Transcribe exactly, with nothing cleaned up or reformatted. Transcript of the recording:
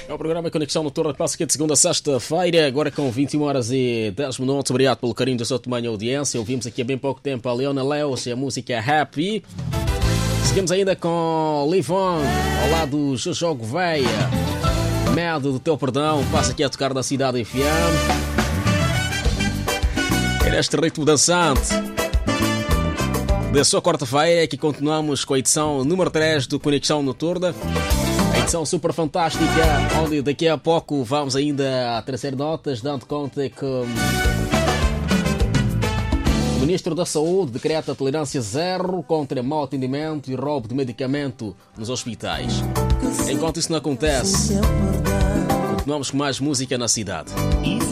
É o programa Conexão Noturna que passa aqui de segunda a sexta-feira, agora com vinte e uma horas e dez minutos. Obrigado pelo carinho da sua tamanha audiência. Ouvimos aqui há bem pouco tempo a Leona Leos e a música Happy. Seguimos ainda com Livon, ao lado do Jojo Gouveia. Medo do teu perdão, passa aqui a tocar da Cidade F M. E neste ritmo dançante da sua quarta-feira, que continuamos com a edição número três do Conexão Noturna. A edição super fantástica, onde daqui a pouco vamos ainda trazer notas, dando conta que o Ministro da Saúde decreta tolerância zero contra mau atendimento e roubo de medicamento nos hospitais. Enquanto isso não acontece, continuamos com mais música na cidade.